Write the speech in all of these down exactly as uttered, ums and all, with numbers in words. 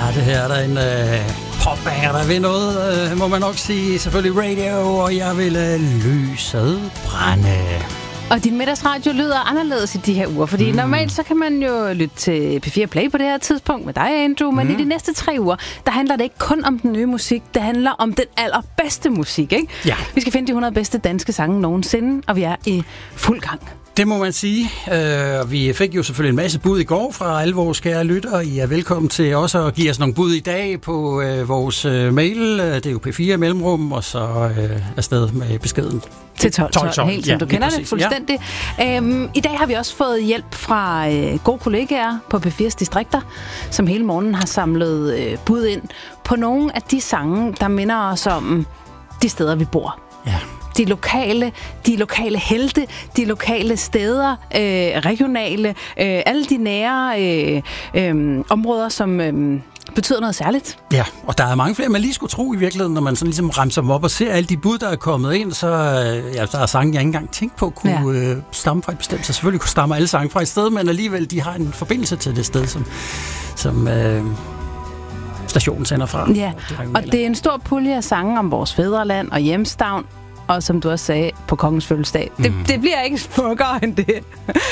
det her er der en øh, popbanger, der vil noget, øh, må man nok sige. Selvfølgelig radio, og jeg vil øh, lyset brænde. Og din middagsradio lyder anderledes i de her uger, fordi mm. normalt så kan man jo lytte til P fire Play på det her tidspunkt med dig, Andrew, men mm. i de næste tre uger, der handler det ikke kun om den nye musik, det handler om den allerbedste musik, ikke? Ja. Vi skal finde de hundrede bedste danske sange nogensinde, og vi er i fuld gang. Det må man sige. Uh, vi fik jo selvfølgelig en masse bud i går fra alle vores kære lyttere. I er velkommen til også at give os nogle bud i dag på uh, vores uh, mail. Det er jo P fire mellemrum, og så uh, afsted med beskeden. Til tolv tolv, helt som ja, du kender præcis. Det fuldstændig. Ja. Øhm, I dag har vi også fået hjælp fra øh, gode kollegaer på P fires distrikter, som hele morgenen har samlet øh, bud ind på nogle af de sange, der minder os om de steder, vi bor. Ja. De lokale, de lokale helte, de lokale steder, øh, regionale, øh, alle de nære øh, øh, områder, som øh, betyder noget særligt. Ja, og der er mange flere, man lige skulle tro i virkeligheden, når man sådan ligesom ramser dem op og ser alle de bud, der er kommet ind, så ja, der er sange, jeg ikke engang tænkt på, kunne ja. øh, stamme fra et bestemt. Så selvfølgelig kunne stamme alle sange fra et sted, men alligevel, de har en forbindelse til det sted, som, som øh, stationen sender fra. Ja, og det er en stor pulje af sange om vores fædreland og hjemstavn, og som du også sagde, på kongens fødselsdag. Det, mm. det bliver ikke smukkere end det.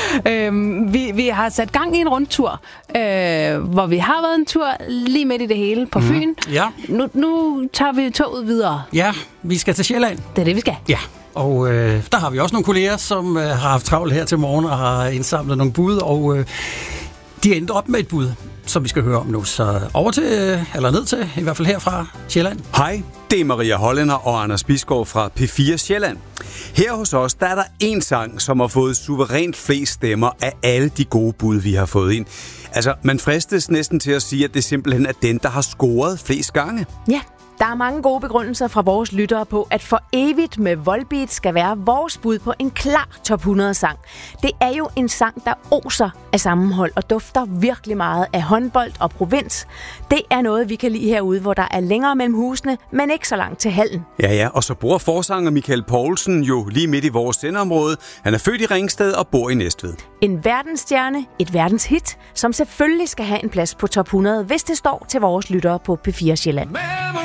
øhm, vi, vi har sat gang i en rundtur, øh, hvor vi har været en tur lige midt i det hele på mm. Fyn. Ja. Nu, nu tager vi toget videre. Ja, vi skal til Sjælland. Det er det, vi skal. Ja, og øh, der har vi også nogle kolleger, som øh, har haft travlt her til morgen og har indsamlet nogle bud, og øh, de endte op med et bud, som vi skal høre om nu. Så over til, eller ned til, i hvert fald her fra Sjælland. Hej, det er Maria Hollænder og Anders Bisgaard fra P fire Sjælland. Her hos os, der er der en sang, som har fået suverænt flest stemmer af alle de gode bud, vi har fået ind. Altså, man fristes næsten til at sige, at det simpelthen er den, der har scoret flest gange. Ja. Der er mange gode begrundelser fra vores lyttere på, at For Evigt med Volbeat skal være vores bud på en klar top hundrede sang. Det er jo en sang, der oser af sammenhold og dufter virkelig meget af håndbold og provins. Det er noget, vi kan lide herude, hvor der er længere mellem husene, men ikke så langt til hallen. Ja, ja, og så bor forsanger Michael Poulsen jo lige midt i vores sendeområde. Han er født i Ringsted og bor i Næstved. En verdensstjerne, et verdenshit, som selvfølgelig skal have en plads på top hundrede, hvis det står til vores lyttere på P fire Sjælland.